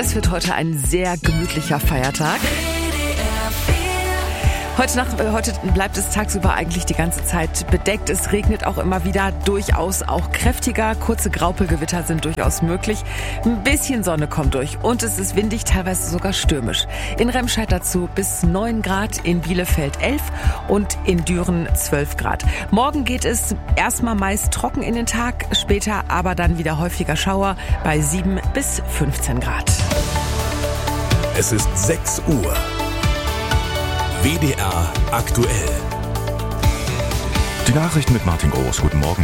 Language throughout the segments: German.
Das wird heute ein sehr gemütlicher Feiertag. Heute bleibt es tagsüber eigentlich die ganze Zeit bedeckt. Es regnet auch immer wieder, durchaus auch kräftiger. Kurze Graupelgewitter sind durchaus möglich. Ein bisschen Sonne kommt durch und es ist windig, teilweise sogar stürmisch. In Remscheid dazu bis 9 Grad, in Bielefeld 11 und in Düren 12 Grad. Morgen geht es erstmal meist trocken in den Tag, später aber dann wieder häufiger Schauer bei 7 bis 15 Grad. Es ist 6 Uhr. WDR aktuell. Die Nachrichten mit Martin Groß. Guten Morgen.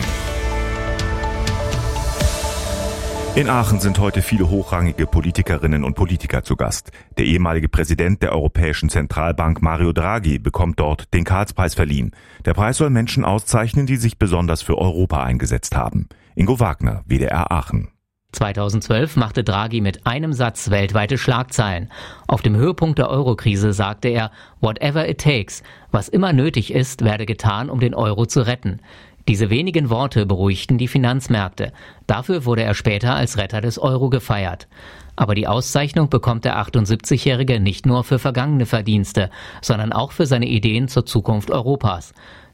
In Aachen sind heute viele hochrangige Politikerinnen und Politiker zu Gast. Der ehemalige Präsident der Europäischen Zentralbank Mario Draghi bekommt dort den Karlspreis verliehen. Der Preis soll Menschen auszeichnen, die sich besonders für Europa eingesetzt haben. Ingo Wagner, WDR Aachen. 2012 machte Draghi mit einem Satz weltweite Schlagzeilen. Auf dem Höhepunkt der Eurokrise sagte er, "Whatever it takes", was immer nötig ist, werde getan, um den Euro zu retten. Diese wenigen Worte beruhigten die Finanzmärkte. Dafür wurde er später als Retter des Euro gefeiert. Aber die Auszeichnung bekommt der 78-Jährige nicht nur für vergangene Verdienste, sondern auch für seine Ideen zur Zukunft Europas.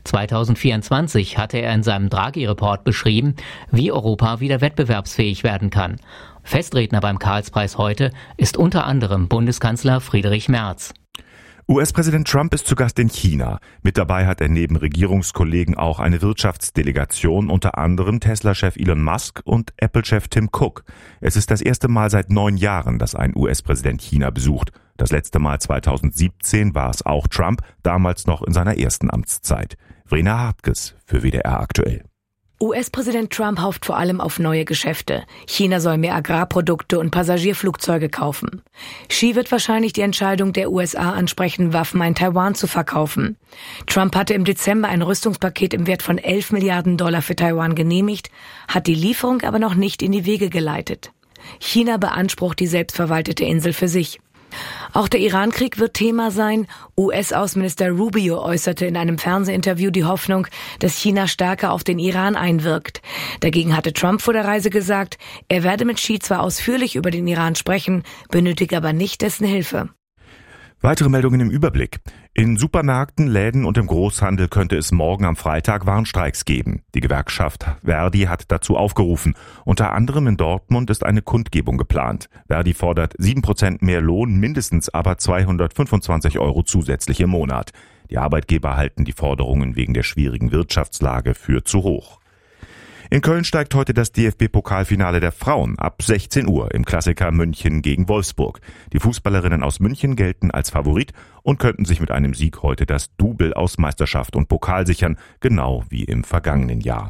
2024 hatte er in seinem Draghi-Report beschrieben, wie Europa wieder wettbewerbsfähig werden kann. Festredner beim Karlspreis heute ist unter anderem Bundeskanzler Friedrich Merz. US-Präsident Trump ist zu Gast in China. Mit dabei hat er neben Regierungskollegen auch eine Wirtschaftsdelegation, unter anderem Tesla-Chef Elon Musk und Apple-Chef Tim Cook. Es ist das erste Mal seit 9 Jahren, dass ein US-Präsident China besucht. Das letzte Mal 2017 war es auch Trump, damals noch in seiner ersten Amtszeit. Verena Hartges für WDR aktuell. US-Präsident Trump hofft vor allem auf neue Geschäfte. China soll mehr Agrarprodukte und Passagierflugzeuge kaufen. Xi wird wahrscheinlich die Entscheidung der USA ansprechen, Waffen an Taiwan zu verkaufen. Trump hatte im Dezember ein Rüstungspaket im Wert von $11 Milliarden für Taiwan genehmigt, hat die Lieferung aber noch nicht in die Wege geleitet. China beansprucht die selbstverwaltete Insel für sich. Auch der Iran-Krieg wird Thema sein. US-Außenminister Rubio äußerte in einem Fernsehinterview die Hoffnung, dass China stärker auf den Iran einwirkt. Dagegen hatte Trump vor der Reise gesagt, er werde mit Xi zwar ausführlich über den Iran sprechen, benötige aber nicht dessen Hilfe. Weitere Meldungen im Überblick. In Supermärkten, Läden und im Großhandel könnte es morgen am Freitag Warnstreiks geben. Die Gewerkschaft Verdi hat dazu aufgerufen. Unter anderem in Dortmund ist eine Kundgebung geplant. Verdi fordert 7% mehr Lohn, mindestens aber 225 € zusätzlich im Monat. Die Arbeitgeber halten die Forderungen wegen der schwierigen Wirtschaftslage für zu hoch. In Köln steigt heute das DFB-Pokalfinale der Frauen ab 16 Uhr im Klassiker München gegen Wolfsburg. Die Fußballerinnen aus München gelten als Favorit und könnten sich mit einem Sieg heute das Double aus Meisterschaft und Pokal sichern, genau wie im vergangenen Jahr.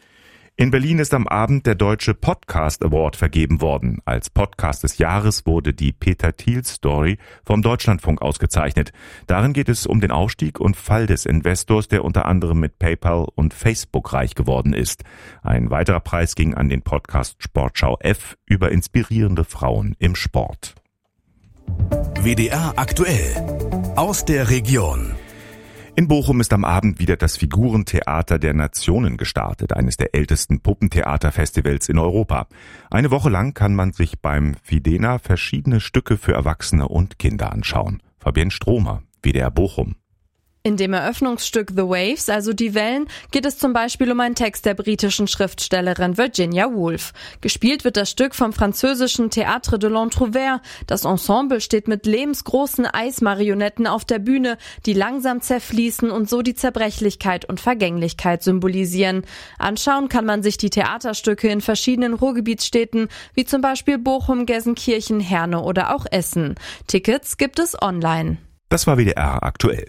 In Berlin ist am Abend der Deutsche Podcast Award vergeben worden. Als Podcast des Jahres wurde die Peter Thiel Story vom Deutschlandfunk ausgezeichnet. Darin geht es um den Aufstieg und Fall des Investors, der unter anderem mit PayPal und Facebook reich geworden ist. Ein weiterer Preis ging an den Podcast Sportschau F über inspirierende Frauen im Sport. WDR aktuell. Aus der Region. In Bochum ist am Abend wieder das Figurentheater der Nationen gestartet, eines der ältesten Puppentheaterfestivals in Europa. Eine Woche lang kann man sich beim Fidena verschiedene Stücke für Erwachsene und Kinder anschauen. Fabienne Stromer, WDR Bochum. In dem Eröffnungsstück The Waves, also die Wellen, geht es zum Beispiel um einen Text der britischen Schriftstellerin Virginia Woolf. Gespielt wird das Stück vom französischen Théâtre de l'Entrouvert. Das Ensemble steht mit lebensgroßen Eismarionetten auf der Bühne, die langsam zerfließen und so die Zerbrechlichkeit und Vergänglichkeit symbolisieren. Anschauen kann man sich die Theaterstücke in verschiedenen Ruhrgebietsstädten, wie zum Beispiel Bochum, Gelsenkirchen, Herne oder auch Essen. Tickets gibt es online. Das war WDR aktuell.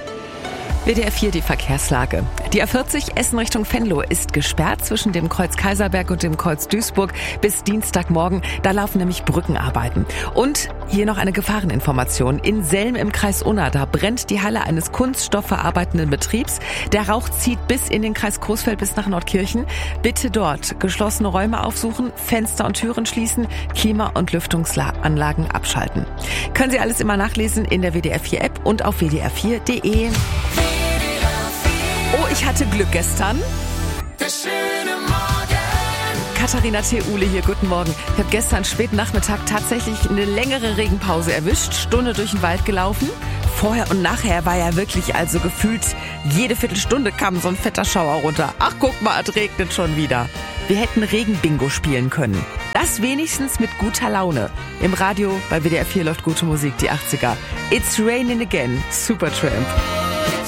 WDR 4 die Verkehrslage. Die A40 Essen Richtung Venlo ist gesperrt zwischen dem Kreuz Kaiserberg und dem Kreuz Duisburg bis Dienstagmorgen. Da laufen nämlich Brückenarbeiten. Und hier noch eine Gefahreninformation. In Selm im Kreis Unna, da brennt die Halle eines kunststoffverarbeitenden Betriebs. Der Rauch zieht bis in den Kreis Coesfeld bis nach Nordkirchen. Bitte dort geschlossene Räume aufsuchen, Fenster und Türen schließen, Klima- und Lüftungsanlagen abschalten. Können Sie alles immer nachlesen in der WDR 4 App und auf wdr4.de. Oh, ich hatte Glück gestern. Der schöne Morgen Katharina Theule hier, guten Morgen. Ich habe gestern späten Nachmittag tatsächlich eine längere Regenpause erwischt, Stunde durch den Wald gelaufen. Vorher und nachher war ja wirklich also gefühlt, jede Viertelstunde kam so ein fetter Schauer runter. Ach, guck mal, es regnet schon wieder. Wir hätten Regenbingo spielen können. Das wenigstens mit guter Laune. Im Radio bei WDR 4 läuft gute Musik, die 80er. It's Raining Again, Supertramp.